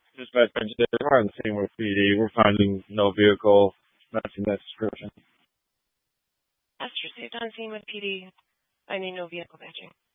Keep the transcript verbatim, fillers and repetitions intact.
Dispatch mentioned it. We're on the same with P D. We're finding no vehicle matching that description. That's received on scene with P D. Finding no vehicle matching.